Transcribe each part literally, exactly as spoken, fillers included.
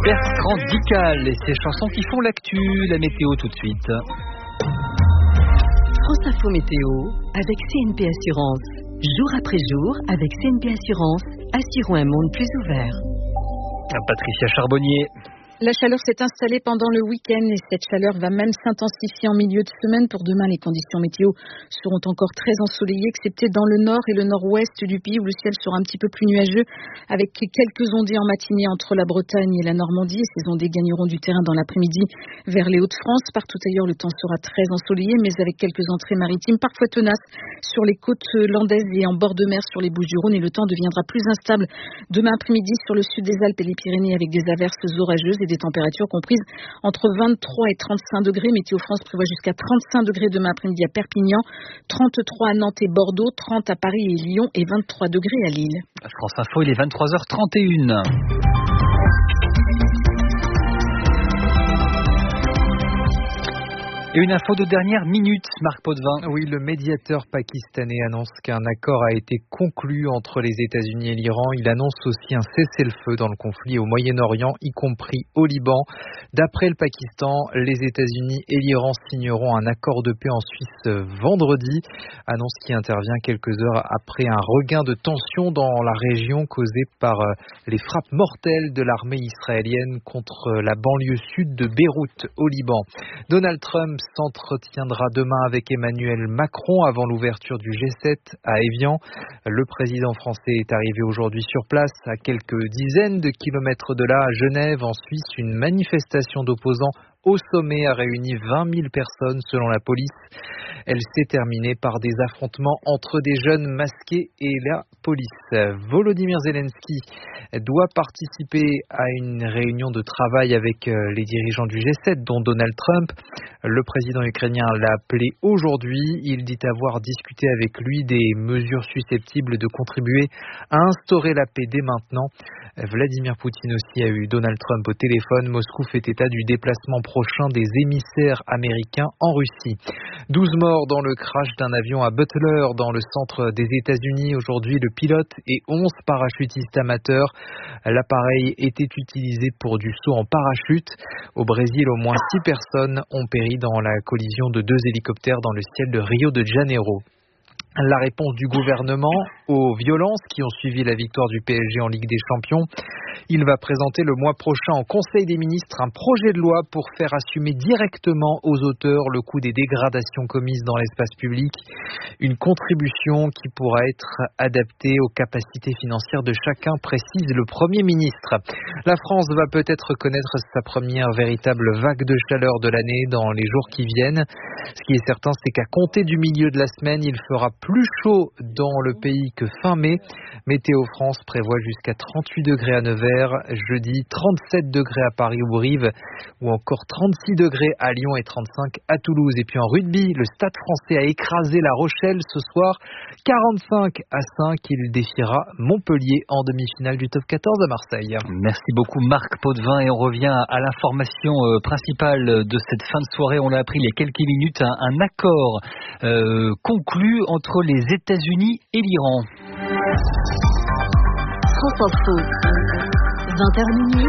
Bertrand Dical et ses chansons qui font l'actu, la météo tout de suite. France Info Météo avec C N P Assurance. Jour après jour, avec C N P Assurance, assurons un monde plus ouvert. Patricia Charbonnier. La chaleur s'est installée pendant le week-end et cette chaleur va même s'intensifier en milieu de semaine. Pour demain, les conditions météo seront encore très ensoleillées, excepté dans le nord et le nord-ouest du pays où le ciel sera un petit peu plus nuageux avec quelques ondées en matinée entre la Bretagne et la Normandie. Et ces ondées gagneront du terrain dans l'après-midi vers les Hauts-de-France. Partout ailleurs, le temps sera très ensoleillé, mais avec quelques entrées maritimes parfois tenaces sur les côtes landaises et en bord de mer sur les Bouches-du-Rhône. Et le temps deviendra plus instable demain après-midi sur le sud des Alpes et les Pyrénées avec des averses orageuses et des températures comprises entre vingt-trois et trente-cinq degrés. Météo France prévoit jusqu'à trente-cinq degrés demain après-midi à Perpignan, trente-trois à Nantes et Bordeaux, trente à Paris et Lyon et vingt-trois degrés à Lille. France Info, il est vingt-trois heures trente et une. Et une info de dernière minute, Marc Potvin. Oui, le médiateur pakistanais annonce qu'un accord a été conclu entre les États-Unis et l'Iran. Il annonce aussi un cessez-le-feu dans le conflit au Moyen-Orient, y compris au Liban. D'après le Pakistan, les États-Unis et l'Iran signeront un accord de paix en Suisse vendredi. Annonce qui intervient quelques heures après un regain de tension dans la région causé par les frappes mortelles de l'armée israélienne contre la banlieue sud de Beyrouth au Liban. Donald Trump s'entretiendra demain avec Emmanuel Macron avant l'ouverture du G sept à Évian. Le président français est arrivé aujourd'hui sur place à quelques dizaines de kilomètres de là, à Genève, en Suisse. Une manifestation d'opposants au sommet a réuni vingt mille personnes selon la police. Elle s'est terminée par des affrontements entre des jeunes masqués et la police. Volodymyr Zelensky doit participer à une réunion de travail avec les dirigeants du G sept, dont Donald Trump. Le président ukrainien l'a appelé aujourd'hui. Il dit avoir discuté avec lui des mesures susceptibles de contribuer à instaurer la paix dès maintenant. Vladimir Poutine aussi a eu Donald Trump au téléphone. Moscou fait état du déplacement prochain des émissaires américains en Russie. douze morts dans le crash d'un avion à Butler, dans le centre des États-Unis. Aujourd'hui, le pilote et onze parachutistes amateurs. L'appareil était utilisé pour du saut en parachute. Au Brésil, au moins six personnes ont péri dans la collision de deux hélicoptères dans le ciel de Rio de Janeiro. La réponse du gouvernement aux violences qui ont suivi la victoire du P S G en Ligue des Champions. Il va présenter le mois prochain au Conseil des ministres un projet de loi pour faire assumer directement aux auteurs le coût des dégradations commises dans l'espace public. Une contribution qui pourra être adaptée aux capacités financières de chacun, précise le Premier ministre. La France va peut-être connaître sa première véritable vague de chaleur de l'année dans les jours qui viennent. Ce qui est certain, c'est qu'à compter du milieu de la semaine, il fera plus chaud dans le pays que fin mai. Météo France prévoit jusqu'à trente-huit degrés à Nevers, jeudi trente-sept degrés à Paris ou Brive, ou encore trente-six degrés à Lyon et trente-cinq à Toulouse. Et puis en rugby, le Stade français a écrasé La Rochelle ce soir, quarante-cinq à cinq. Il défiera Montpellier en demi-finale du top quatorze à Marseille. Merci beaucoup Marc Potvin et on revient à l'information principale de cette fin de soirée. On l'a appris il y a quelques minutes, un, un accord euh, conclu entre les États-Unis et l'Iran. France Info, vingt heures minuit,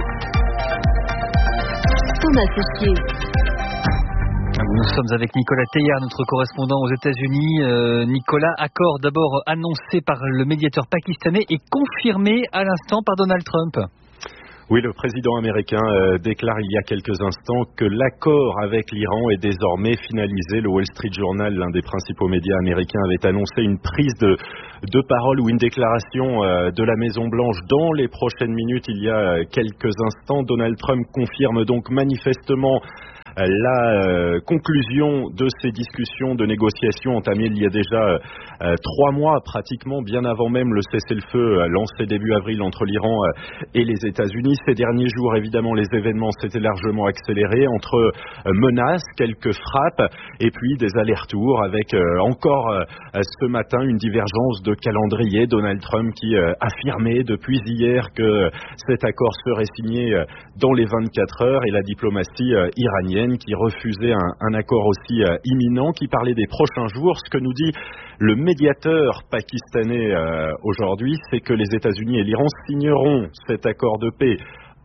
Thomas Tessier. Nous sommes avec Nicolas Teilhard, notre correspondant aux États-Unis. Euh, Nicolas, accord d'abord annoncé par le médiateur pakistanais et confirmé à l'instant par Donald Trump. Oui, le président américain euh, déclare il y a quelques instants que l'accord avec l'Iran est désormais finalisé. Le Wall Street Journal, l'un des principaux médias américains, avait annoncé une prise de, de parole ou une déclaration euh, de la Maison-Blanche dans les prochaines minutes. Il y a quelques instants, Donald Trump confirme donc manifestement la euh, conclusion de ces discussions de négociations entamées il y a déjà euh, trois mois, pratiquement bien avant même le cessez-le-feu euh, lancé début avril entre l'Iran euh, et les États-Unis. Ces derniers jours, évidemment, les événements s'étaient largement accélérés entre euh, menaces, quelques frappes et puis des allers-retours avec euh, encore euh, ce matin une divergence de calendrier. Donald Trump qui euh, affirmait depuis hier que cet accord serait signé euh, dans les vingt-quatre heures et la diplomatie euh, iranienne qui refusait un, un accord aussi euh, imminent, qui parlait des prochains jours. Ce que nous dit le médiateur pakistanais euh, aujourd'hui, c'est que les États-Unis et l'Iran signeront cet accord de paix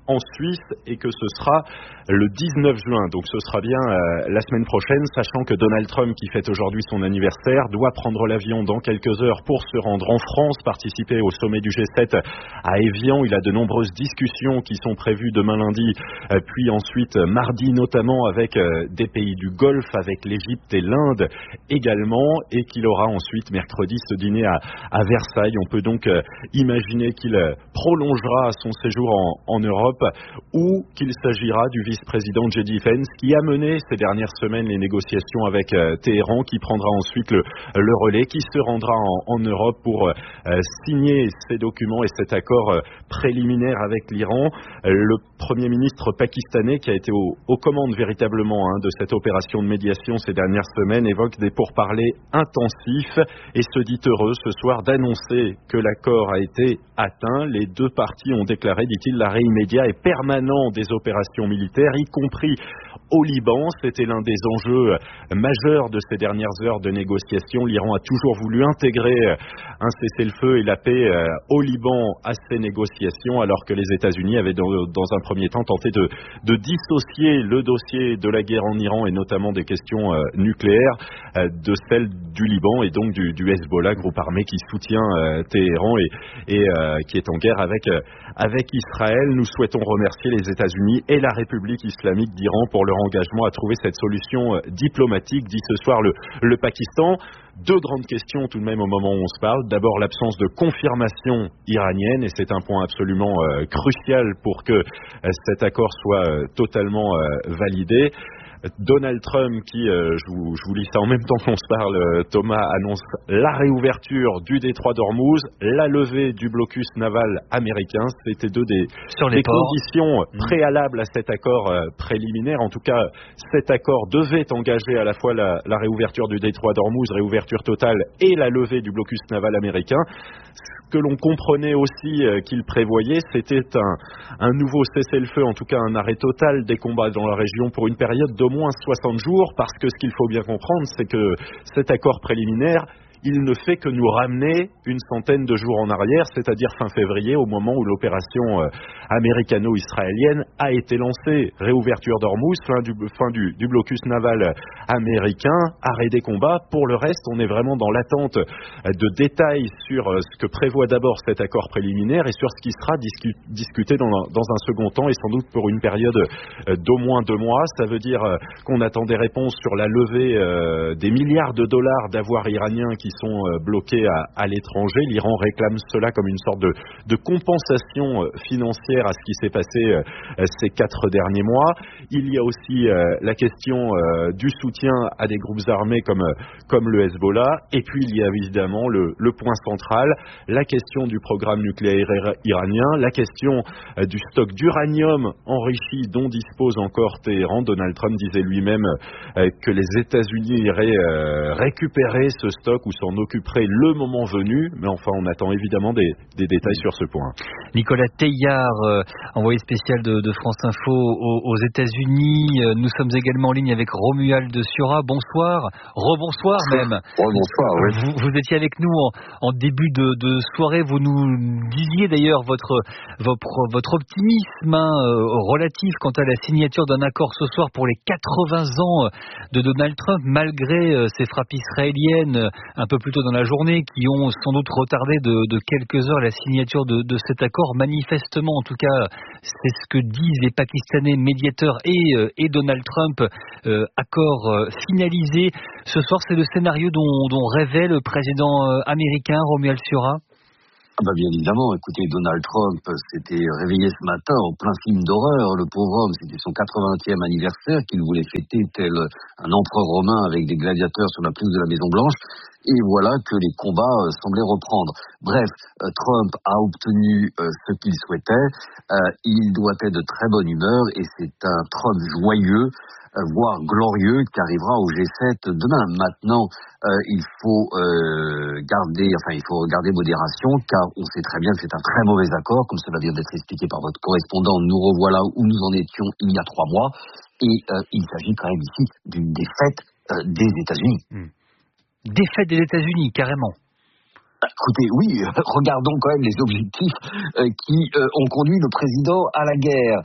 en Suisse et que ce sera le dix-neuf juin. Donc ce sera bien euh, la semaine prochaine, sachant que Donald Trump, qui fête aujourd'hui son anniversaire, doit prendre l'avion dans quelques heures pour se rendre en France, participer au sommet du G sept à Évian. Il a de nombreuses discussions qui sont prévues demain lundi, euh, puis ensuite mardi notamment avec euh, des pays du Golfe, avec l'Égypte et l'Inde également, et qu'il aura ensuite mercredi ce dîner à, à Versailles. On peut donc euh, imaginer qu'il euh, prolongera son séjour en, en Europe, ou qu'il s'agira du vice-président J D Vance qui a mené ces dernières semaines les négociations avec euh, Téhéran, qui prendra ensuite le, le relais, qui se rendra en, en Europe pour euh, signer ces documents et cet accord euh, préliminaire avec l'Iran. Euh, le Premier ministre pakistanais, qui a été au, aux commandes véritablement hein, de cette opération de médiation ces dernières semaines, évoque des pourparlers intensifs et se dit heureux ce soir d'annoncer que l'accord a été atteint. Les deux parties ont déclaré, dit-il, l'arrêt immédiat et permanent des opérations militaires, y compris au Liban. C'était l'un des enjeux majeurs de ces dernières heures de négociation. L'Iran a toujours voulu intégrer un cessez-le-feu et la paix au Liban à ces négociations, alors que les États-Unis avaient dans, dans un premier temps tenté de, de dissocier le dossier de la guerre en Iran et notamment des questions euh, nucléaires euh, de celle du Liban et donc du, du Hezbollah, groupe armé qui soutient euh, Téhéran et, et euh, qui est en guerre avec, euh, avec Israël. Nous souhaitons remercier les États-Unis et la République islamique d'Iran pour leur engagement à trouver cette solution euh, diplomatique, dit ce soir le, le Pakistan. Deux grandes questions tout de même au moment où on se parle. D'abord, l'absence de confirmation iranienne, et c'est un point absolument euh, crucial pour que euh, cet accord soit euh, totalement euh, validé. Donald Trump, qui, euh, je, vous, je vous lis ça en même temps qu'on se parle, euh, Thomas, annonce la réouverture du détroit d'Ormuz, la levée du blocus naval américain. C'était deux des, des conditions mmh. préalables à cet accord euh, préliminaire. En tout cas, cet accord devait engager à la fois la, la réouverture du détroit d'Ormuz, réouverture totale, et la levée du blocus naval américain. Ce que l'on comprenait aussi euh, qu'il prévoyait, c'était un, un nouveau cessez-le-feu, en tout cas un arrêt total des combats dans la région pour une période d'au moins soixante jours, parce que ce qu'il faut bien comprendre, c'est que cet accord préliminaire, il ne fait que nous ramener une centaine de jours en arrière, c'est-à-dire fin février, au moment où l'opération euh, américano-israélienne a été lancée. Réouverture d'Ormuz, fin, du, fin du, du blocus naval américain, arrêt des combats. Pour le reste, on est vraiment dans l'attente de détails sur euh, ce que prévoit d'abord cet accord préliminaire et sur ce qui sera discu- discuté dans, dans un second temps, et sans doute pour une période euh, d'au moins deux mois. Ça veut dire euh, qu'on attend des réponses sur la levée euh, des milliards de dollars d'avoirs iraniens qui sont bloqués à, à l'étranger. L'Iran réclame cela comme une sorte de, de compensation financière à ce qui s'est passé euh, ces quatre derniers mois. Il y a aussi euh, la question euh, du soutien à des groupes armés comme, comme le Hezbollah. Et puis il y a évidemment le, le point central, la question du programme nucléaire iranien, la question euh, du stock d'uranium enrichi dont dispose encore Téhéran. Donald Trump disait lui-même euh, que les États-Unis iraient euh, récupérer ce stock ou s'en occuperait le moment venu, mais enfin on attend évidemment des, des détails sur ce point. Nicolas Teillard, euh, envoyé spécial de, de France Info aux, aux États-Unis. Euh, nous sommes également en ligne avec Romuald Siora. Bonsoir, rebonsoir même. Rebonsoir, oui. Vous, vous étiez avec nous en, en début de, de soirée. Vous nous disiez d'ailleurs votre, votre, votre optimisme hein, relatif quant à la signature d'un accord ce soir pour les quatre-vingts ans de Donald Trump, malgré ces frappes israéliennes un peu plus tôt dans la journée, qui ont sans doute retardé de, de quelques heures la signature de, de cet accord. Manifestement, en tout cas, c'est ce que disent les Pakistanais médiateurs et, euh, et Donald Trump, euh, accord euh, finalisé. Ce soir, c'est le scénario dont, dont rêvait le président euh, américain, Romuald Siora. Ah bah bien évidemment, écoutez, Donald Trump s'était réveillé ce matin en plein film d'horreur. Le pauvre homme, c'était son quatre-vingtième anniversaire qu'il voulait fêter tel un empereur romain avec des gladiateurs sur la place de la Maison Blanche. Et voilà que les combats euh, semblaient reprendre. Bref, euh, Trump a obtenu euh, ce qu'il souhaitait. Euh, il doit être de très bonne humeur et c'est un Trump joyeux, euh, voire glorieux, qui arrivera au G sept demain. Maintenant, euh, il faut euh, garder, enfin il faut regarder modération, car on sait très bien que c'est un très mauvais accord, comme cela vient d'être expliqué par votre correspondant. Nous revoilà où nous en étions il y a trois mois, et euh, il s'agit quand même ici d'une défaite euh, des États-Unis. Mmh. Défaite des États-Unis, carrément. Écoutez, oui, regardons quand même les objectifs euh, qui euh, ont conduit le président à la guerre.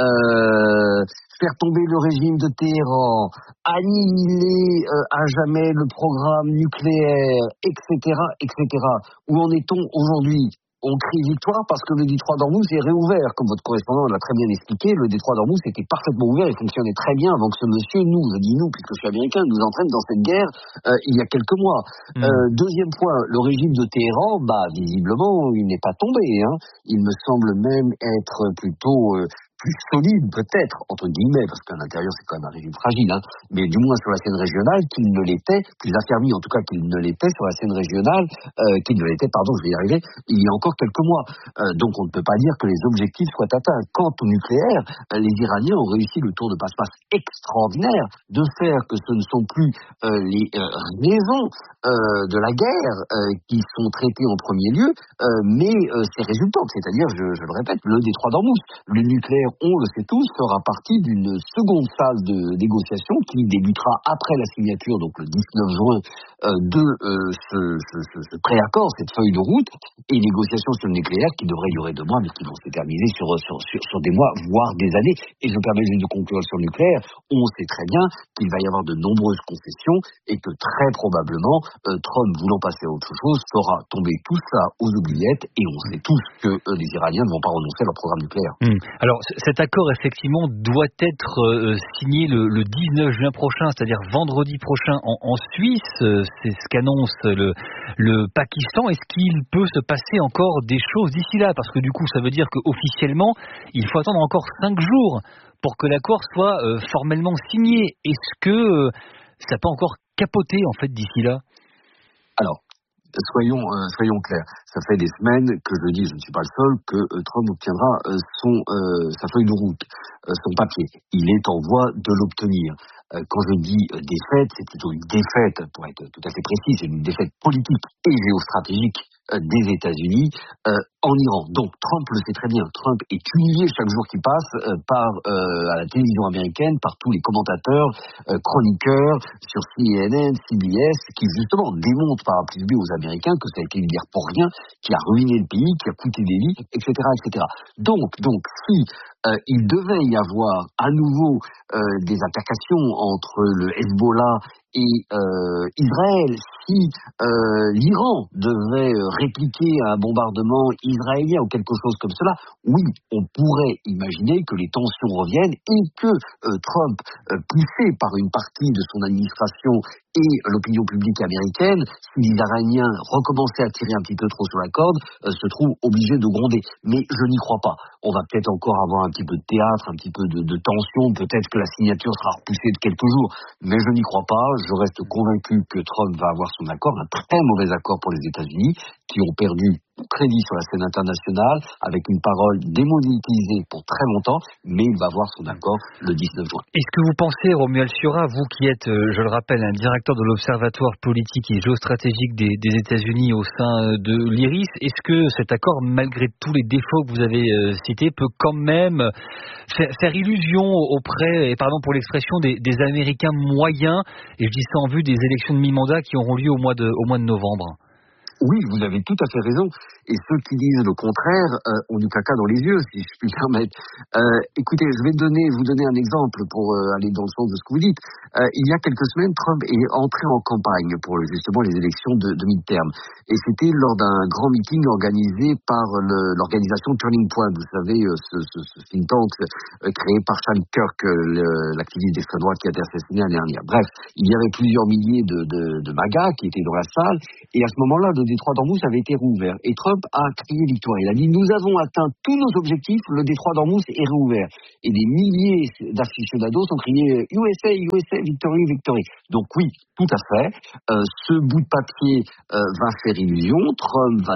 Euh, faire tomber le régime de Téhéran, annihiler euh, à jamais le programme nucléaire, et cetera, et cetera. Où en est-on aujourd'hui ? On crie victoire parce que le détroit d'Ormuz est réouvert. Comme votre correspondant l'a très bien expliqué, le détroit d'Ormuz était parfaitement ouvert et fonctionnait très bien avant que ce monsieur nous, je dis nous puisque je suis américain, nous entraîne dans cette guerre euh, il y a quelques mois. Mmh. Euh, deuxième point, le régime de Téhéran, bah visiblement, il n'est pas tombé. Hein. Il me semble même être plutôt... Euh, plus solide peut-être, entre guillemets, parce qu'à l'intérieur c'est quand même un régime fragile, hein, mais du moins sur la scène régionale, qu'il ne l'était, plus affermi en tout cas qu'il ne l'était sur la scène régionale, euh, qu'il ne l'était, pardon, je vais y arriver, il y a encore quelques mois. Euh, donc on ne peut pas dire que les objectifs soient atteints. Quant au nucléaire, euh, les Iraniens ont réussi le tour de passe-passe extraordinaire de faire que ce ne sont plus euh, les euh, raisons euh, de la guerre euh, qui sont traitées en premier lieu, euh, mais euh, ses résultats, c'est-à-dire, je, je le répète, le détroit d'Ormuz, le nucléaire, on le sait tous, fera partie d'une seconde phase de négociation qui débutera après la signature, donc le dix-neuf juin, euh, de euh, ce, ce, ce, ce préaccord, cette feuille de route, et négociations sur le nucléaire qui devraient durer deux mois, mais qui vont s'éterniser sur, sur, sur, sur des mois, voire des années. Et je me permets juste de conclure sur le nucléaire. On sait très bien qu'il va y avoir de nombreuses concessions et que très probablement, euh, Trump, voulant passer à autre chose, fera tomber tout ça aux oubliettes, et on sait tous que euh, les Iraniens ne vont pas renoncer à leur programme nucléaire. Mmh. Alors, cet accord, effectivement, doit être euh, signé le, le dix-neuf juin prochain, c'est-à-dire vendredi prochain en, en Suisse. Euh, c'est ce qu'annonce le, le Pakistan. Est-ce qu'il peut se passer encore des choses d'ici là ? Parce que du coup, ça veut dire qu'officiellement, il faut attendre encore cinq jours pour que l'accord soit euh, formellement signé. Est-ce que euh, ça peut encore capoter, en fait, d'ici là ? Alors, Soyons, euh, soyons clairs, ça fait des semaines que je dis, je ne suis pas le seul, que euh, Trump obtiendra euh, son, euh, sa feuille de route, euh, son papier. Il est en voie de l'obtenir. Euh, quand je dis euh, défaite, c'est plutôt une défaite, pour être tout à fait précis, c'est une défaite politique et géostratégique euh, des États-Unis euh, en Iran. Donc Trump le sait très bien. Trump est humilié chaque jour qui passe euh, par euh, à la télévision américaine, par tous les commentateurs, euh, chroniqueurs sur C N N, C B S, qui justement démontrent par A plus B aux Américains que ça a été une guerre pour rien, qui a ruiné le pays, qui a coûté des vies, et cetera, et cetera. Donc, donc, si euh, il devait y avoir à nouveau euh, des altercations entre le Hezbollah et euh, Israël, si euh, l'Iran devait répliquer un bombardement israélien ou quelque chose comme cela, oui, on pourrait imaginer que les tensions reviennent et que euh, Trump, euh, poussé par une partie de son administration et l'opinion publique américaine, si les Iraniens recommençaient à tirer un petit peu trop sur la corde, euh, se trouve obligé de gronder. Mais je n'y crois pas. On va peut-être encore avoir un petit peu de théâtre, un petit peu de, de tension, peut-être que la signature sera repoussée de quelques jours, mais je n'y crois pas. Je reste convaincu que Trump va avoir son accord, un très mauvais accord pour les États-Unis, qui ont perdu crédit sur la scène internationale, avec une parole démonétisée pour très longtemps, mais il va avoir son accord le dix-neuf juin. Est-ce que vous pensez, Romuald Siora, vous qui êtes, je le rappelle, un directeur de l'Observatoire politique et géostratégique des, des États-Unis au sein de l'IRIS, est-ce que cet accord, malgré tous les défauts que vous avez euh, cités, peut quand même faire, faire illusion auprès, et pardon pour l'expression, des, des Américains moyens, et je dis ça en vue des élections de mi-mandat qui auront lieu au mois de, au mois de novembre ? Oui, vous avez tout à fait raison. Et ceux qui disent le contraire euh, ont du caca dans les yeux, si je puis me permettre. Euh, écoutez, je vais donner, vous donner un exemple pour euh, aller dans le sens de ce que vous dites. Euh, il y a quelques semaines, Trump est entré en campagne pour justement les élections de, de mi-terme. Et c'était lors d'un grand meeting organisé par le, l'organisation Turning Point. Vous savez, euh, ce, ce, ce think tank euh, créé par Charlie Kirk, euh, le, l'activiste d'extrême droite qui a été assassiné l'année dernière. Bref, il y avait plusieurs milliers de, de, de MAGA qui étaient dans la salle. Et à ce moment-là, le détroit d'Ormuz avait été rouvert. Et Trump a crié victoire. Il a dit, nous avons atteint tous nos objectifs, le détroit d'Ormuz est rouvert. Et des milliers d'aficionados ont crié U S A, U S A, victory, victory. Donc oui, tout à fait. Euh, ce bout de papier euh, va faire illusion. Trump va donc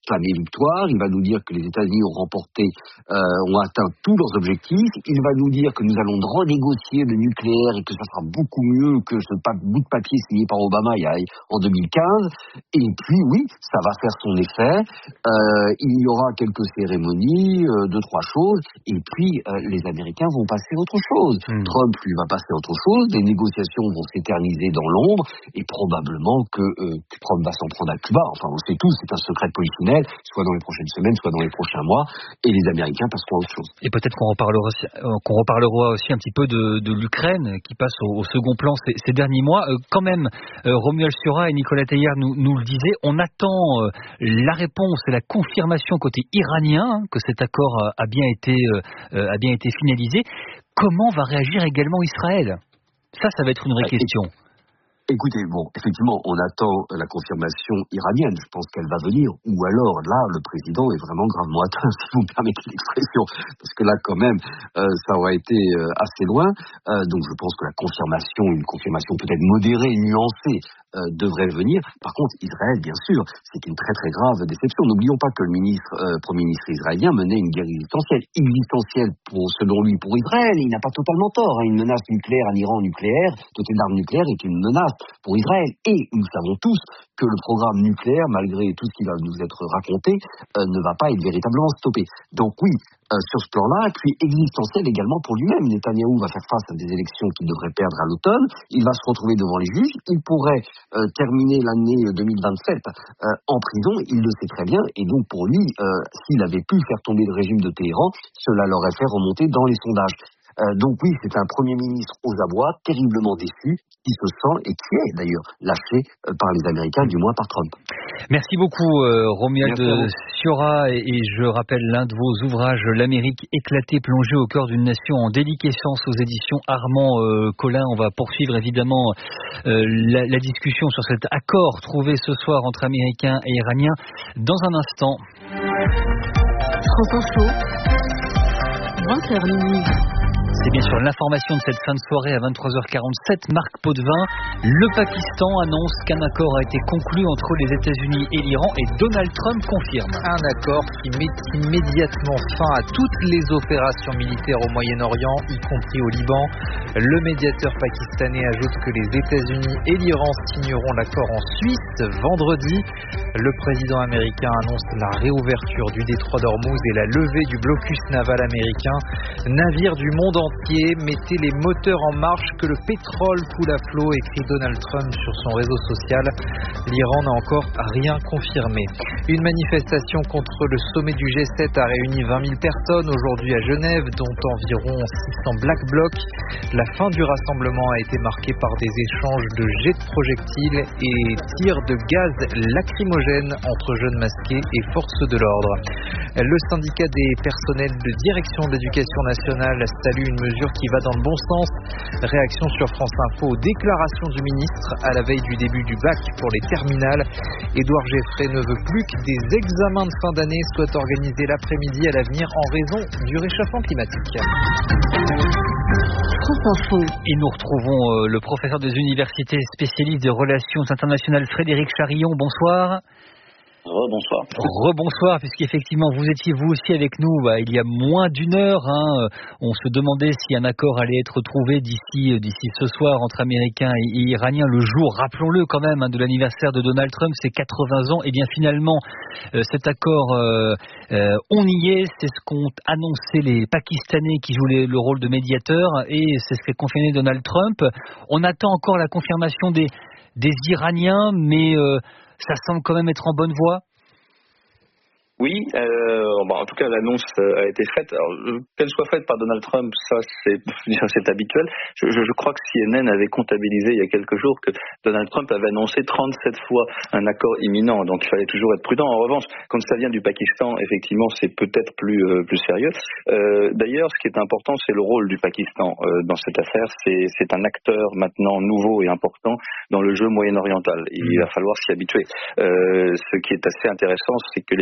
clamer victoire, il va nous dire que les États-Unis ont remporté, euh, ont atteint tous leurs objectifs, il va nous dire que nous allons renégocier le nucléaire et que ça sera beaucoup mieux que ce pa- bout de papier signé par Obama il y a, en deux mille quinze, et puis oui, ça va faire son effet, euh, il y aura quelques cérémonies, euh, deux, trois choses, et puis euh, les Américains vont passer à autre chose. Mmh. Trump, lui, va passer à autre chose, les négociations vont s'éterniser dans l'ombre, et probablement que, euh, que Trump va s'en prendre à Cuba. Enfin, on sait tous, c'est un secret de polichinelle, soit dans les prochaines semaines, soit dans les prochains mois, et les Américains passeront à autre chose. Et peut-être qu'on reparlera aussi, qu'on reparlera aussi un petit peu de, de l'Ukraine, qui passe au, au second plan ces, ces derniers mois. Euh, quand même, euh, Romuald Siora et Nicolas Teilhard nous, nous le disaient, on attend euh, la réponse et la confirmation côté iranien, hein, que cet accord a bien été, euh, a bien été finalisé. Comment va réagir également Israël ? Ça, ça va être une vraie ouais, question. Écoutez, bon, effectivement, on attend la confirmation iranienne. Je pense qu'elle va venir. Ou alors, là, le président est vraiment gravement atteint, si vous me permettez l'expression. Parce que là, quand même, euh, ça aurait été euh, assez loin. Euh, donc, je pense que la confirmation, une confirmation peut-être modérée, nuancée, euh, devrait venir. Par contre, Israël, bien sûr, c'est une très très grave déception. N'oublions pas que le ministre, euh, Premier ministre israélien menait une guerre existentielle. Existentielle, pour, selon lui, pour Israël. Il n'a pas totalement tort. Hein. Une menace nucléaire, un Iran nucléaire, dotée d'armes nucléaires, est une menace pour Israël. Et nous savons tous que le programme nucléaire, malgré tout ce qui va nous être raconté, euh, ne va pas être véritablement stoppé. Donc oui, euh, sur ce plan-là, et puis existentiel également pour lui-même. Netanyahou va faire face à des élections qu'il devrait perdre à l'automne. Il va se retrouver devant les juges. Il pourrait euh, terminer l'année deux mille vingt-sept euh, en prison. Il le sait très bien. Et donc pour lui, euh, s'il avait pu faire tomber le régime de Téhéran, cela l'aurait fait remonter dans les sondages. Euh, donc oui, c'est un Premier ministre aux abois, terriblement déçu, qui se sent, et qui est d'ailleurs lâché euh, par les Américains, du moins par Trump. Merci beaucoup euh, Romuald Siora, et, et je rappelle l'un de vos ouvrages, L'Amérique éclatée, plongée au cœur d'une nation en déliquescence, aux éditions Armand euh, Collin. On va poursuivre évidemment euh, la, la discussion sur cet accord trouvé ce soir entre Américains et Iraniens dans un instant. France Info, vingt heures minuit. C'est bien sûr l'information de cette fin de soirée à vingt-trois heures quarante-sept. Marc Potvin, le Pakistan annonce qu'un accord a été conclu entre les États-Unis et l'Iran, et Donald Trump confirme. Un accord qui met immédiatement fin à toutes les opérations militaires au Moyen-Orient, y compris au Liban. Le médiateur pakistanais ajoute que les États-Unis et l'Iran signeront l'accord en Suisse vendredi. Le président américain annonce la réouverture du détroit d'Ormuz et la levée du blocus naval américain. Navire du monde entier, mettez les moteurs en marche, que le pétrole coule à flot, écrit Donald Trump sur son réseau social. L'Iran n'a encore rien confirmé. Une manifestation contre le sommet du G sept a réuni vingt mille personnes aujourd'hui à Genève, dont environ six cents Black Blocs. La fin du rassemblement a été marquée par des échanges de jets de projectiles et tirs de gaz lacrymogène entre jeunes masqués et forces de l'ordre. Le syndicat des personnels de direction de l'éducation nationale salue une mesure qui va dans le bon sens. Réaction sur France Info aux déclarations du ministre à la veille du début du bac pour les terminales. Édouard Geffray ne veut plus que des examens de fin d'année soient organisés l'après-midi à l'avenir en raison du réchauffement climatique. France Info. Et nous retrouvons euh, le professeur des universités spécialiste des relations internationales, Frédéric Charillon. Bonsoir. Rebonsoir. Rebonsoir, puisqu'effectivement vous étiez vous aussi avec nous bah, il y a moins d'une heure. Hein, on se demandait si un accord allait être trouvé d'ici d'ici ce soir entre Américains et, et Iraniens, le jour, rappelons-le quand même, hein, de l'anniversaire de Donald Trump, c'est quatre-vingts ans. Et bien finalement, euh, cet accord, euh, euh, on y est. C'est ce qu'ont annoncé les Pakistanais qui jouent les, le rôle de médiateur, et c'est ce qu'a confirmé Donald Trump. On attend encore la confirmation des, des Iraniens, mais euh, ça semble quand même être en bonne voie. Oui, euh, bon, en tout cas l'annonce a été faite. Alors, qu'elle soit faite par Donald Trump, ça c'est, c'est habituel. Je, je, je crois que C N N avait comptabilisé il y a quelques jours que Donald Trump avait annoncé trente-sept fois un accord imminent, donc il fallait toujours être prudent. En revanche, quand ça vient du Pakistan, effectivement c'est peut-être plus, euh, plus sérieux. Euh, d'ailleurs, ce qui est important, c'est le rôle du Pakistan euh, dans cette affaire. C'est, c'est un acteur maintenant nouveau et important dans le jeu moyen-oriental. Il va falloir s'y habituer. Euh, ce qui est assez intéressant, c'est que les mon-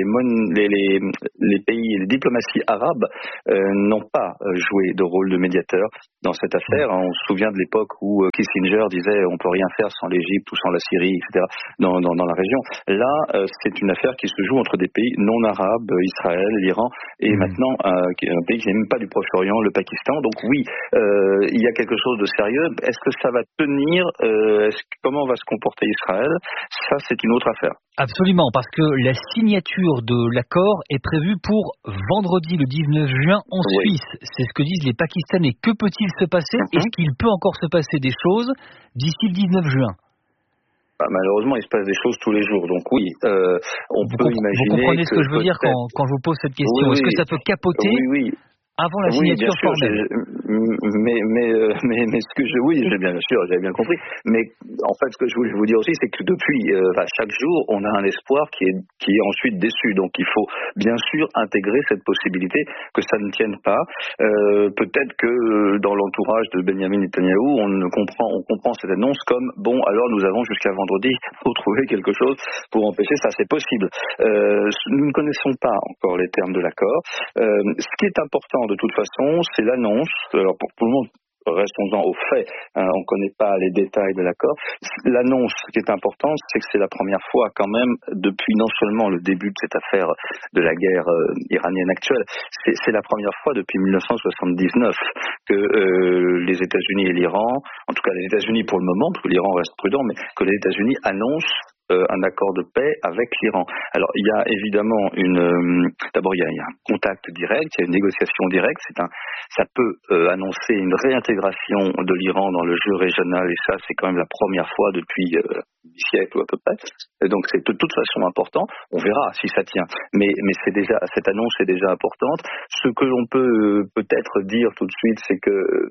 les, les, les pays, les diplomaties arabes euh, n'ont pas joué de rôle de médiateur dans cette affaire. On se souvient de l'époque où Kissinger disait on peut rien faire sans l'Égypte ou sans la Syrie, et cetera dans, dans, dans la région. Là, euh, c'est une affaire qui se joue entre des pays non arabes, Israël, l'Iran, et mmh. maintenant euh, un pays qui n'est même pas du Proche-Orient, le Pakistan. Donc oui, euh, il y a quelque chose de sérieux. Est-ce que ça va tenir euh, est-ce, Comment va se comporter Israël? Ça, c'est une autre affaire. Absolument, parce que la signature de l'accord est prévue pour vendredi le dix-neuf juin en oui. Suisse. C'est ce que disent les Pakistanais. Que peut-il se passer? Mm-hmm. Est-ce qu'il peut encore se passer des choses d'ici le dix-neuf juin? Bah, malheureusement, il se passe des choses tous les jours. Donc oui, euh, on vous peut comp- imaginer. Vous comprenez ce que je veux dire quand, quand je vous pose cette question? Oui, Est-ce oui. que ça peut capoter? Oui, oui. Avant la oui, signature bien sûr, formelle. Mais, mais, euh, mais, mais ce que je, oui, j'ai bien sûr, j'avais bien compris. Mais en fait, ce que je voulais vous dire aussi, c'est que depuis, euh, enfin, chaque jour, on a un espoir qui est, qui est ensuite déçu. Donc, il faut bien sûr intégrer cette possibilité que ça ne tienne pas. Euh, peut-être que dans l'entourage de Benjamin Netanyahou, on ne comprend, on comprend cette annonce comme bon, alors nous avons jusqu'à vendredi pour trouver quelque chose pour empêcher ça. C'est possible. Euh, nous ne connaissons pas encore les termes de l'accord. Euh, ce qui est important de toute façon, c'est l'annonce. Alors pour tout le monde, restons-en aux faits, hein, on ne connaît pas les détails de l'accord. L'annonce qui est importante, c'est que c'est la première fois quand même, depuis non seulement le début de cette affaire de la guerre euh, iranienne actuelle, c'est, c'est la première fois depuis dix-neuf cent soixante-dix-neuf que euh, les États-Unis et l'Iran, en tout cas les États-Unis pour le moment, parce que l'Iran reste prudent, mais que les États-Unis annoncent Euh, un accord de paix avec l'Iran. Alors il y a évidemment une, euh, d'abord il y, a, il y a un contact direct, il y a une négociation directe. C'est un, ça peut euh, annoncer une réintégration de l'Iran dans le jeu régional et ça c'est quand même la première fois depuis euh, dix siècles ou à peu près. Et donc c'est de toute façon important. On verra si ça tient. Mais, mais c'est déjà cette annonce est déjà importante. Ce que l'on peut euh, peut-être dire tout de suite, c'est que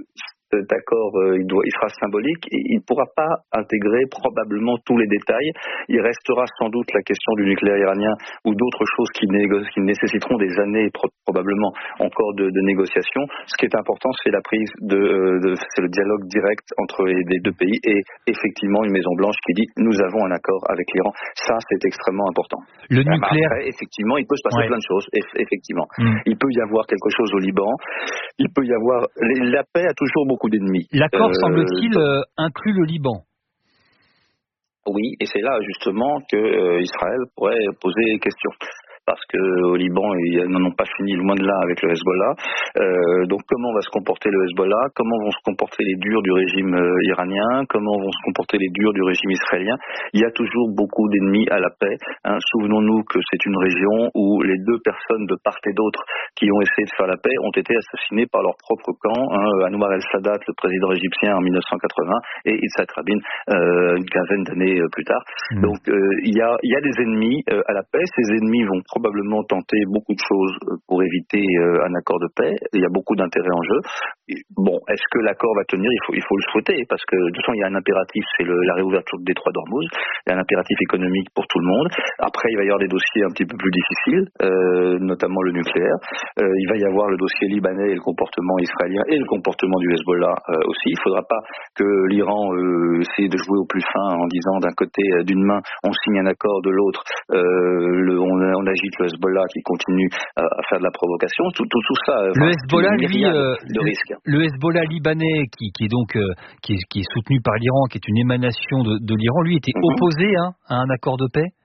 cet accord, euh, il, doit, il sera symbolique et il ne pourra pas intégrer probablement tous les détails. Il restera sans doute la question du nucléaire iranien ou d'autres choses qui, négo- qui nécessiteront des années pro- probablement encore de, de négociations. Ce qui est important, c'est la prise de, euh, de c'est le dialogue direct entre les, les deux pays et effectivement une Maison Blanche qui dit nous avons un accord avec l'Iran. Ça, c'est extrêmement important. Le euh, nucléaire. Après, effectivement, il peut se passer ouais. plein de choses. Eff- effectivement, mm. il peut y avoir quelque chose au Liban. Il peut y avoir la paix a toujours beaucoup d'ennemis. L'accord, euh, semble-t-il, euh, inclut le Liban. Oui, et c'est là justement que euh, Israël pourrait poser question. Parce qu'au Liban, ils n'en ont pas fini loin de là avec le Hezbollah. Euh, donc comment va se comporter le Hezbollah? Comment vont se comporter les durs du régime euh, iranien? Comment vont se comporter les durs du régime israélien? Il y a toujours beaucoup d'ennemis à la paix. Hein. Souvenons-nous que c'est une région où les deux personnes de part et d'autre qui ont essayé de faire la paix ont été assassinées par leur propre camp. Hein. Anwar el-Sadat, le président égyptien en mille neuf cent quatre-vingts, et Yitzhak Rabin euh, une quinzaine d'années euh, plus tard. Mmh. Donc euh, il y a, il y a des ennemis euh, à la paix. Ces ennemis vont probablement tenter beaucoup de choses pour éviter euh, un accord de paix. Il y a beaucoup d'intérêts en jeu. Et, bon, est-ce que l'accord va tenir? Il faut, il faut le souhaiter, parce que de toute façon, il y a un impératif, c'est le, la réouverture du détroit d'Ormuz. Il y a un impératif économique pour tout le monde. Après, il va y avoir des dossiers un petit peu plus difficiles, euh, notamment le nucléaire. Euh, il va y avoir le dossier libanais et le comportement israélien et le comportement du Hezbollah euh, aussi. Il ne faudra pas que l'Iran euh, essaie de jouer au plus fin en disant d'un côté, euh, d'une main, on signe un accord, de l'autre, euh, le, on, on agit le Hezbollah qui continue à, à faire de la provocation, tout, tout, tout ça. Le Hezbollah, lui, euh, de risque. Le, le Hezbollah libanais, qui, qui est donc euh, qui, est, qui est soutenu par l'Iran, qui est une émanation de, de l'Iran, lui était mm-hmm. opposé hein, à un accord de paix.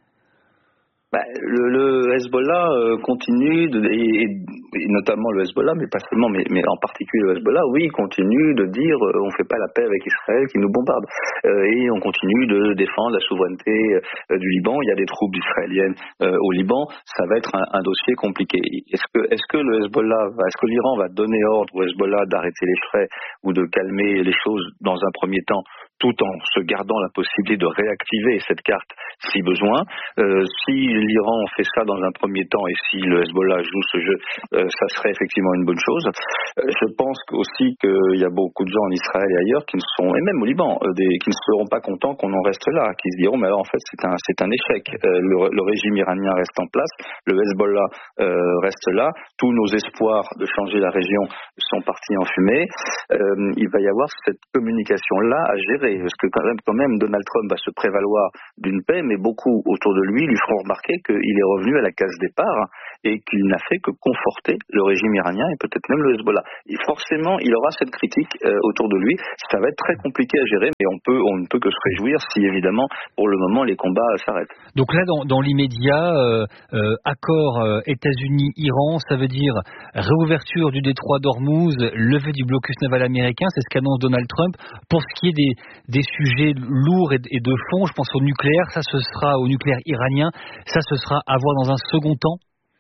Bah, le, le Hezbollah euh, continue, de, et, et notamment le Hezbollah, mais pas seulement, mais, mais en particulier le Hezbollah, oui, continue de dire euh, on fait pas la paix avec Israël qui nous bombarde, euh, et on continue de défendre la souveraineté euh, du Liban. Il y a des troupes israéliennes euh, au Liban, ça va être un, un dossier compliqué. Est-ce que, est-ce que le Hezbollah, va, est-ce que l'Iran va donner ordre au Hezbollah d'arrêter les frais ou de calmer les choses dans un premier temps, tout en se gardant la possibilité de réactiver cette carte si besoin. Euh, si l'Iran fait ça dans un premier temps et si le Hezbollah joue ce jeu, euh, ça serait effectivement une bonne chose. Euh, je pense aussi qu'il y a beaucoup de gens en Israël et ailleurs qui ne sont, et même au Liban, euh, des, qui ne seront pas contents qu'on en reste là, qui se diront mais alors en fait c'est un, c'est un échec. Euh, le, le régime iranien reste en place, le Hezbollah euh, reste là, tous nos espoirs de changer la région sont partis en fumée. Euh, il va y avoir cette communication-là à gérer. gérer, parce que quand même, quand même Donald Trump va se prévaloir d'une paix, mais beaucoup autour de lui lui feront remarquer qu'il est revenu à la case départ et qu'il n'a fait que conforter le régime iranien et peut-être même le Hezbollah. Et forcément, il aura cette critique euh, autour de lui. Ça va être très compliqué à gérer, mais on peut, on ne peut que se réjouir si évidemment, pour le moment, les combats euh, s'arrêtent. Donc là, dans, dans l'immédiat, euh, euh, accord euh, États-Unis-Iran, ça veut dire réouverture du détroit d'Ormuz, levée du blocus naval américain, c'est ce qu'annonce Donald Trump. Pour ce qui est des, des sujets lourds et, et de fond, je pense au nucléaire, ça ce sera au nucléaire iranien, ça ce sera à voir dans un second temps.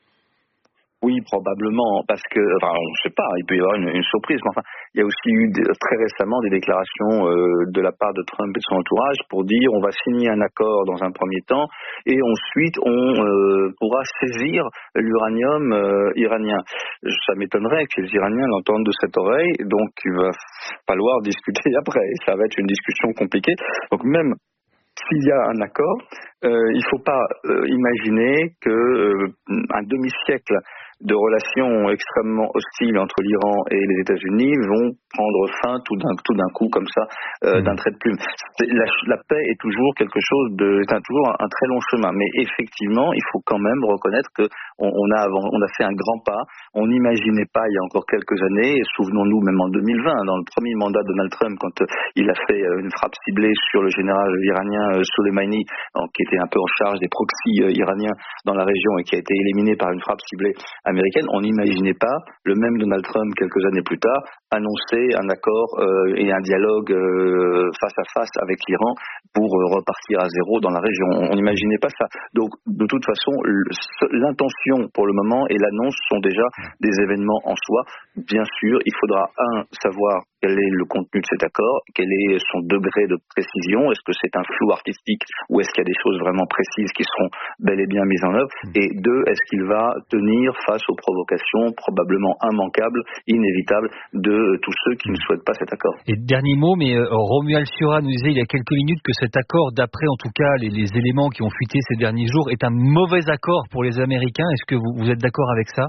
Oui, probablement, parce que, enfin, on ne sait pas, il peut y avoir une, une surprise, mais enfin, il y a aussi eu des, très récemment des déclarations euh, de la part de Trump et de son entourage pour dire on va signer un accord dans un premier temps et ensuite on euh, pourra saisir l'uranium euh, iranien. Ça m'étonnerait que les Iraniens l'entendent de cette oreille, donc il va falloir discuter après, ça va être une discussion compliquée. Donc même s'il y a un accord, euh, il ne faut pas euh, imaginer que euh, un demi-siècle de relations extrêmement hostiles entre l'Iran et les États-Unis vont prendre fin tout d'un, tout d'un coup comme ça, euh, mmh. d'un trait de plume. La, la paix est toujours quelque chose de, c'est un, toujours un, un très long chemin, mais effectivement, il faut quand même reconnaître que on, on a avant, on a fait un grand pas. On n'imaginait pas il y a encore quelques années, et souvenons-nous même en deux mille vingt, dans le premier mandat de Donald Trump, quand euh, il a fait euh, une frappe ciblée sur le général iranien euh, Soleimani, donc, qui était un peu en charge des proxys euh, iraniens dans la région et qui a été éliminé par une frappe ciblée américaine. On n'imaginait pas le même Donald Trump quelques années plus tard annoncer un accord euh, et un dialogue euh, face à face avec l'Iran pour euh, repartir à zéro dans la région. On n'imaginait pas ça. Donc de toute façon, l'intention pour le moment et l'annonce sont déjà des événements en soi. Bien sûr, il faudra un savoir quel est le contenu de cet accord, quel est son degré de précision, est-ce que c'est un flou artistique ou est-ce qu'il y a des choses vraiment précises qui seront bel et bien mises en œuvre, et deux, est-ce qu'il va tenir face aux provocations probablement immanquables, inévitables de tous ceux qui ne souhaitent pas cet accord. Et dernier mot, mais euh, Romuald Sura nous disait il y a quelques minutes que cet accord, d'après en tout cas les, les éléments qui ont fuité ces derniers jours, est un mauvais accord pour les Américains. Est-ce que vous, vous êtes d'accord avec ça ?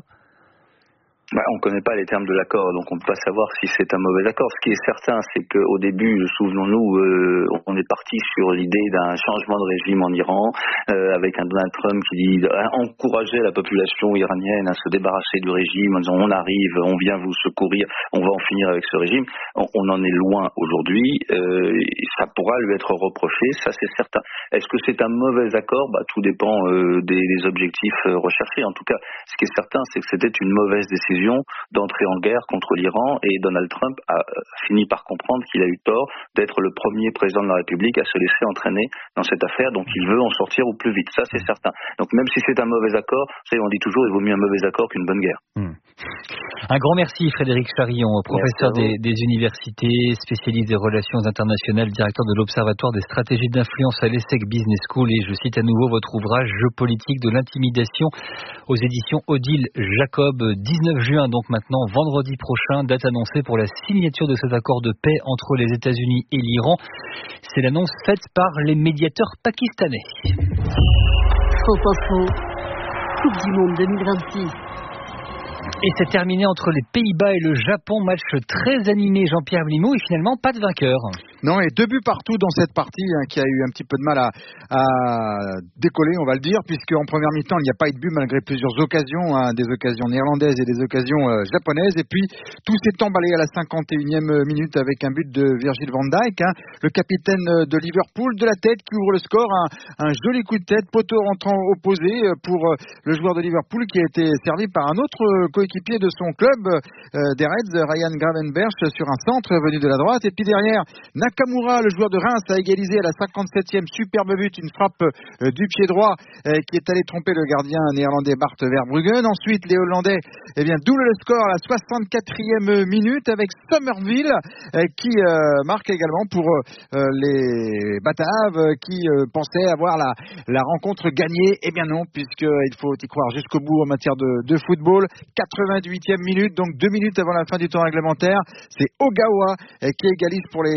Bah, on ne connaît pas les termes de l'accord, donc on ne peut pas savoir si c'est un mauvais accord. Ce qui est certain, c'est qu'au début, souvenons-nous, euh, on est parti sur l'idée d'un changement de régime en Iran, euh, avec un Donald Trump qui dit euh, encourager la population iranienne à se débarrasser du régime en disant on arrive, on vient vous secourir, on va en finir avec ce régime. On, on en est loin aujourd'hui, euh, ça pourra lui être reproché, ça c'est certain. Est-ce que c'est un mauvais accord ? Bah, tout dépend euh, des, des objectifs euh, recherchés. En tout cas, ce qui est certain, c'est que c'était une mauvaise décision d'entrer en guerre contre l'Iran, et Donald Trump a fini par comprendre qu'il a eu tort d'être le premier président de la République à se laisser entraîner dans cette affaire, donc il veut en sortir au plus vite, ça c'est certain. Donc même si c'est un mauvais accord, on dit toujours il vaut mieux un mauvais accord qu'une bonne guerre. Mmh. Un grand merci Frédéric Charillon, professeur des, des universités, spécialiste des relations internationales, directeur de l'Observatoire des stratégies d'influence à l'ESSEC Business School, et je cite à nouveau votre ouvrage Jeux politiques de l'intimidation aux éditions Odile Jacob, dix-neuf juin, donc maintenant vendredi prochain, date annoncée pour la signature de cet accord de paix entre les États-Unis et l'Iran. C'est l'annonce faite par les médiateurs pakistanais. France Info, Coupe du Monde deux mille vingt-six. Et c'est terminé entre les Pays-Bas et le Japon, match très animé, Jean-Pierre Blimaud, et finalement pas de vainqueur. Non, et deux buts partout dans cette partie hein, qui a eu un petit peu de mal à, à décoller, on va le dire, puisque en première mi-temps, il n'y a pas eu de but malgré plusieurs occasions, hein, des occasions néerlandaises et des occasions euh, japonaises. Et puis, tout s'est emballé à la cinquante et unième minute avec un but de Virgil van Dijk, hein, le capitaine de Liverpool, de la tête qui ouvre le score, un, un joli coup de tête, poteau rentrant opposé pour le joueur de Liverpool qui a été servi par un autre coéquipier de son club, euh, des Reds, Ryan Gravenberch, sur un centre venu de la droite. Et puis derrière, Nakamura, le joueur de Reims, a égalisé à la cinquante-septième, superbe but, une frappe euh, du pied droit euh, qui est allé tromper le gardien néerlandais Bart Verbruggen. Ensuite, les Hollandais eh bien, doublent le score à la soixante-quatrième minute avec Somerville euh, qui euh, marque également pour euh, les Bataves qui euh, pensaient avoir la, la rencontre gagnée. Eh bien non, puisqu'il faut y croire jusqu'au bout en matière de, de football. quatre-vingt-huitième minute, donc deux minutes avant la fin du temps réglementaire, c'est Ogawa qui égalise pour les Japonais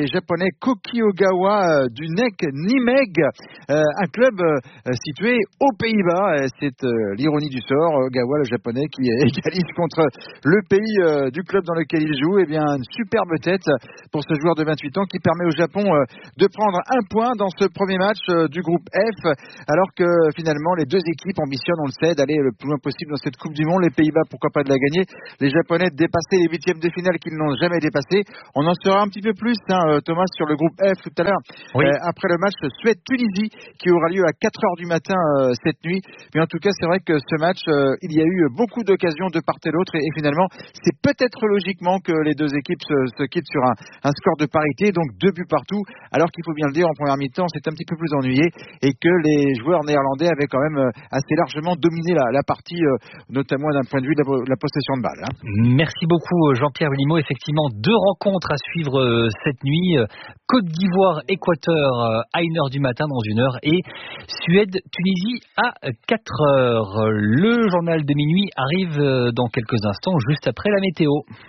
japonais Kokiogawa du N E C Nimeg, euh, un club euh, situé aux Pays-Bas. C'est euh, l'ironie du sort. Gawa, le japonais, qui égalise contre le pays euh, du club dans lequel il joue. Eh bien, une superbe tête pour ce joueur de vingt-huit ans qui permet au Japon euh, de prendre un point dans ce premier match euh, du groupe F, alors que finalement les deux équipes ambitionnent, on le sait, d'aller le plus loin possible dans cette Coupe du Monde. Les Pays-Bas, pourquoi pas de la gagner. Les Japonais de dépasser les huitièmes de finale qu'ils n'ont jamais dépassé. On en saura un petit peu plus, hein, Thomas, sur le groupe F tout à l'heure, oui. euh, après le match Suède-Tunisie qui aura lieu à quatre heures du matin euh, cette nuit. Mais en tout cas, c'est vrai que ce match, euh, il y a eu beaucoup d'occasions de part et d'autre, et, et finalement, c'est peut-être logiquement que les deux équipes se, se quittent sur un, un score de parité, donc deux buts partout, alors qu'il faut bien le dire, en première mi-temps, c'est un petit peu plus ennuyé, et que les joueurs néerlandais avaient quand même assez largement dominé la, la partie, euh, notamment d'un point de vue de la, la possession de balle. Hein. Merci beaucoup Jean-Pierre Limo. Effectivement, deux rencontres à suivre euh, cette nuit. Côte d'Ivoire, Équateur euh, à une heure du matin dans une heure, et Suède, Tunisie à quatre heures. Le journal de minuit arrive euh, dans quelques instants, juste après la météo.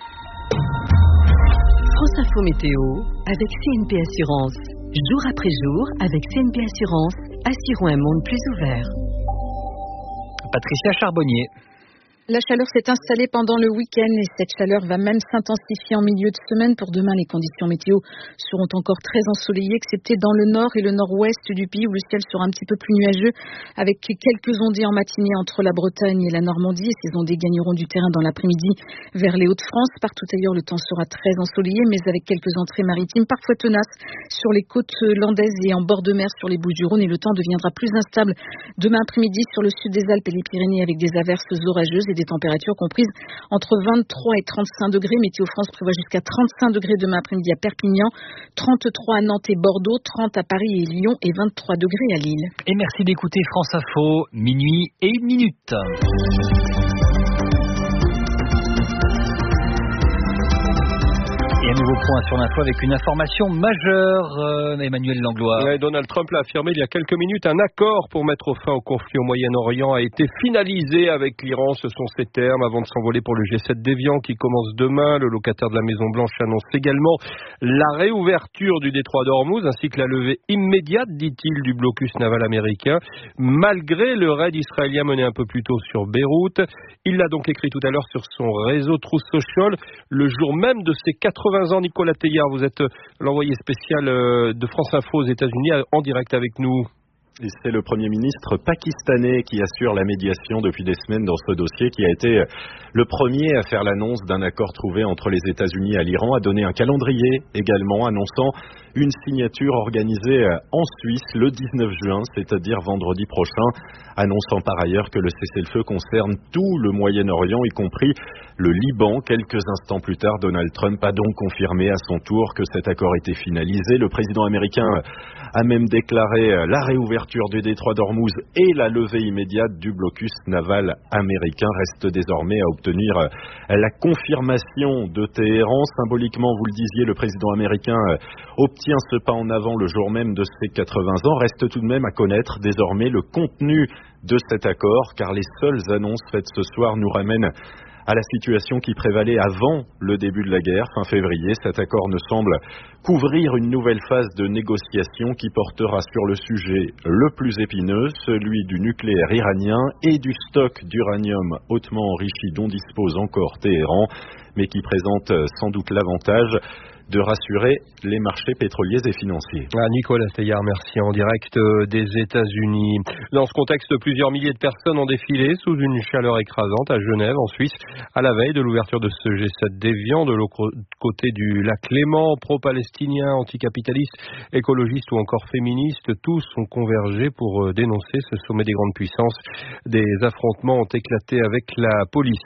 France Info Météo avec C N P Assurance. Jour après jour, avec C N P Assurance, assurons un monde plus ouvert. Patricia Charbonnier. La chaleur s'est installée pendant le week-end et cette chaleur va même s'intensifier en milieu de semaine. Pour demain, les conditions météo seront encore très ensoleillées, excepté dans le nord et le nord-ouest du pays où le ciel sera un petit peu plus nuageux, avec quelques ondées en matinée entre la Bretagne et la Normandie. Et ces ondées gagneront du terrain dans l'après-midi vers les Hauts-de-France. Partout ailleurs, le temps sera très ensoleillé, mais avec quelques entrées maritimes parfois tenaces sur les côtes landaises et en bord de mer sur les Bouches-du-Rhône. Et le temps deviendra plus instable demain après-midi sur le sud des Alpes et les Pyrénées, avec des averses orageuses et des températures comprises entre vingt-trois et trente-cinq degrés. Météo France prévoit jusqu'à trente-cinq degrés demain après-midi à Perpignan, trente-trois à Nantes et Bordeaux, trente à Paris et Lyon et vingt-trois degrés à Lille. Et merci d'écouter France Info, minuit et une minute. Et un nouveau point sur l'info avec une information majeure, euh, Emmanuel Langlois. Ouais, Donald Trump l'a affirmé il y a quelques minutes, un accord pour mettre fin au conflit au Moyen-Orient a été finalisé avec l'Iran. Ce sont ces termes avant de s'envoler pour le G sept d'Évian qui commence demain. Le locataire de la Maison-Blanche annonce également la réouverture du détroit d'Ormuz ainsi que la levée immédiate, dit-il, du blocus naval américain, malgré le raid israélien mené un peu plus tôt sur Beyrouth. Il l'a donc écrit tout à l'heure sur son réseau Truth Social, le jour même de ses quatre-vingts ans. Nicolas Teillard, vous êtes l'envoyé spécial de France Info aux États-Unis en direct avec nous. Et c'est le Premier ministre pakistanais qui assure la médiation depuis des semaines dans ce dossier, qui a été le premier à faire l'annonce d'un accord trouvé entre les États-Unis et l'Iran, a donné un calendrier également annonçant une signature organisée en Suisse le dix-neuf juin, c'est-à-dire vendredi prochain, annonçant par ailleurs que le cessez-le-feu concerne tout le Moyen-Orient, y compris le Liban. Quelques instants plus tard, Donald Trump a donc confirmé à son tour que cet accord était finalisé. Le président américain a même déclaré la réouverture du détroit d'Ormuz et la levée immédiate du blocus naval américain. Reste désormais à obtenir la confirmation de Téhéran. Symboliquement, vous le disiez, le président américain obtient ce pas en avant le jour même de ses quatre-vingts ans. Reste tout de même à connaître désormais le contenu de cet accord, car les seules annonces faites ce soir nous ramènent à la situation qui prévalait avant le début de la guerre, fin février. Cet accord ne semble couvrir une nouvelle phase de négociation qui portera sur le sujet le plus épineux, celui du nucléaire iranien et du stock d'uranium hautement enrichi dont dispose encore Téhéran, mais qui présente sans doute l'avantage de rassurer les marchés pétroliers et financiers. Ah, Nicolas Teillard, merci, en direct des États-Unis. Dans ce contexte, plusieurs milliers de personnes ont défilé sous une chaleur écrasante à Genève, en Suisse, à la veille de l'ouverture de ce G sept d'Évian, de l'autre côté du lac Léman. Pro-palestiniens, anticapitalistes, écologistes ou encore féministes, tous ont convergé pour dénoncer ce sommet des grandes puissances. Des affrontements ont éclaté avec la police.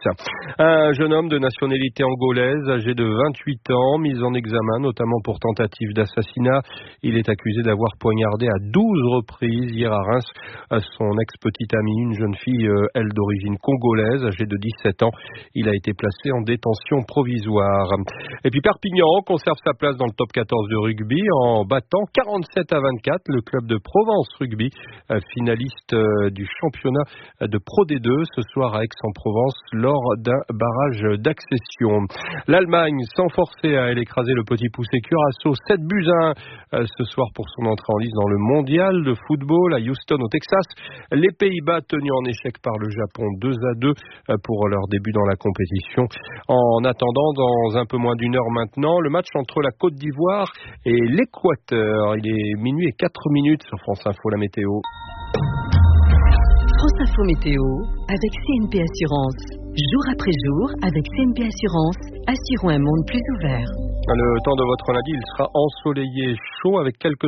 Un jeune homme de nationalité angolaise, âgé de vingt-huit ans, mis en examen notamment pour tentative d'assassinat. Il est accusé d'avoir poignardé à douze reprises hier à Reims son ex-petite amie, une jeune fille, elle d'origine congolaise, âgée de dix-sept ans. Il a été placé en détention provisoire. Et puis Perpignan conserve sa place dans le top quatorze de rugby en battant quarante-sept à vingt-quatre le club de Provence Rugby, finaliste du championnat de Pro D deux ce soir à Aix-en-Provence lors d'un barrage d'accession. L'Allemagne, sans forcer à elle écraser le petit poussé Curaçao sept buts à un ce soir pour son entrée en lice dans le mondial de football à Houston au Texas. Les Pays-Bas tenus en échec par le Japon deux à deux pour leur début dans la compétition. En attendant, dans un peu moins d'une heure maintenant, le match entre la Côte d'Ivoire et l'Équateur. Il est minuit et quatre minutes sur France Info, la météo. France Info Météo avec C N P Assurance. Jour après jour, avec C N P Assurance, assurons un monde plus ouvert. Le temps de votre lundi, il sera ensoleillé, chaud avec quelques